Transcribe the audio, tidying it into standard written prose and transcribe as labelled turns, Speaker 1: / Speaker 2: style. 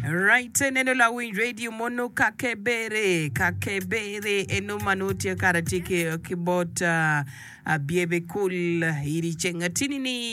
Speaker 1: Right, neno la Win Radio mono kakebere eno manuti karatike kibota biebe cool iri chenga tinini